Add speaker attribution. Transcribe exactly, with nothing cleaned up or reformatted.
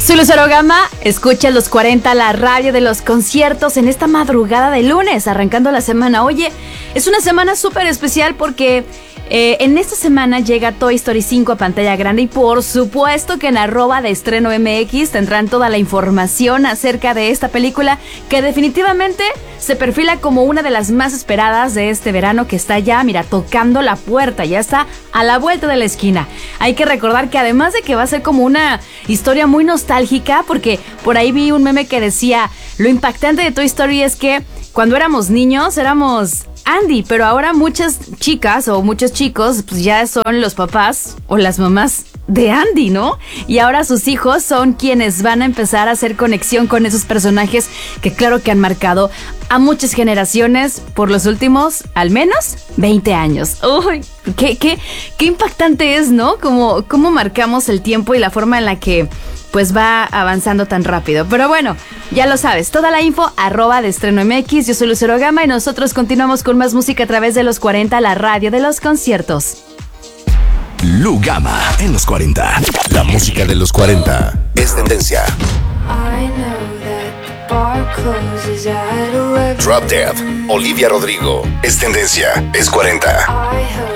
Speaker 1: Soy Lucero Gama, escucha los cuarenta, la radio de los conciertos en esta madrugada de lunes, arrancando la semana. Oye, es una semana súper especial porque eh, en esta semana llega Toy Story cinco a pantalla grande y por supuesto que en arroba de estreno M X tendrán toda la información acerca de esta película que definitivamente se perfila como una de las más esperadas de este verano, que está ya, mira, tocando la puerta, ya está a la vuelta de la esquina. Hay que recordar que además de que va a ser como una historia muy nostálgica, porque por ahí vi un meme que decía, lo impactante de Toy Story es que cuando éramos niños éramos Andy, pero ahora muchas chicas o muchos chicos pues ya son los papás o las mamás de Andy, ¿no? Y ahora sus hijos son quienes van a empezar a hacer conexión con esos personajes que claro que han marcado a muchas generaciones por los últimos, al menos, veinte años. Uy, qué, qué, qué impactante es, ¿no? Como, cómo marcamos el tiempo y la forma en la que pues va avanzando tan rápido. Pero bueno, ya lo sabes, toda la info, arroba de estreno M X. Yo soy Lucero Gama y nosotros continuamos con más música a través de los cuarenta, la radio de los conciertos.
Speaker 2: Lu Gama en los cuarenta. La música de los cuarenta es tendencia. Drop Dead, Olivia Rodrigo, es tendencia, es cuarenta.